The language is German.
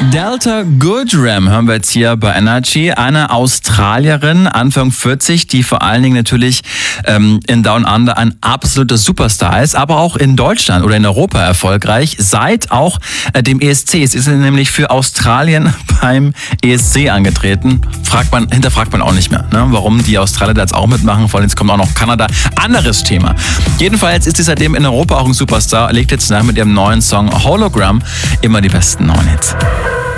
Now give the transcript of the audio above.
Delta Goodrem hören wir jetzt hier bei Energy. Eine Australierin, Anfang 40, die vor allen Dingen natürlich in Down Under ein absoluter Superstar ist, aber auch in Deutschland oder in Europa erfolgreich, seit auch dem ESC. Es ist nämlich für Australien beim ESC angetreten. Hinterfragt man auch nicht mehr, ne? Warum die Australier da jetzt auch mitmachen. Vor allem jetzt kommt auch noch Kanada. Anderes Thema. Jedenfalls ist sie seitdem in Europa auch ein Superstar, legt jetzt nach mit ihrem neuen Song Hologram immer die besten neuen Hits.